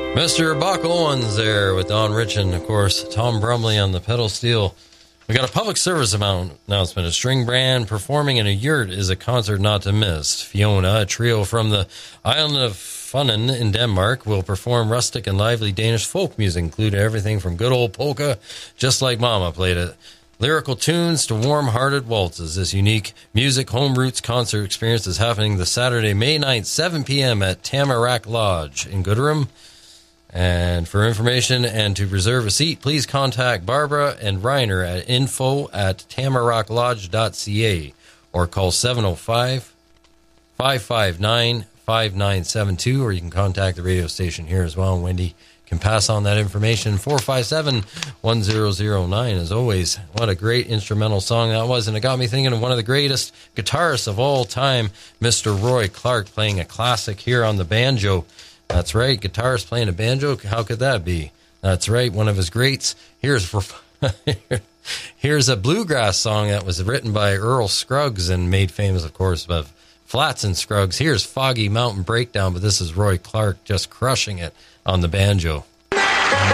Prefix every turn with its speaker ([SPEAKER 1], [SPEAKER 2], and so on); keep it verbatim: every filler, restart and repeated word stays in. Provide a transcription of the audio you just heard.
[SPEAKER 1] Mister Buck Owens there with Don Rich and, of course, Tom Brumley on the pedal steel. We got a public service announcement. A string band performing in a yurt is a concert not to miss. Fiona, a trio from the island of Funen in Denmark, will perform rustic and lively Danish folk music, including everything from good old polka, just like Mama played it, lyrical tunes to warm-hearted waltzes. This unique music home roots concert experience is happening this Saturday, May ninth, seven p.m. at Tamarack Lodge in Gooderham. And for information and to reserve a seat, please contact Barbara and Reiner at info at tamarack lodge dot c a or call seven oh five, five five nine, five nine seven two, or you can contact the radio station here as well. Wendy can pass on that information. four five seven, one zero zero nine. As always, what a great instrumental song that was. And it got me thinking of one of the greatest guitarists of all time, Mister Roy Clark, playing a classic here on the banjo. That's right, guitarist playing a banjo. How could that be? That's right, one of his greats. Here's for here's a bluegrass song that was written by Earl Scruggs and made famous, of course, by Flats and Scruggs. Here's Foggy Mountain Breakdown, but this is Roy Clark just crushing it on the banjo.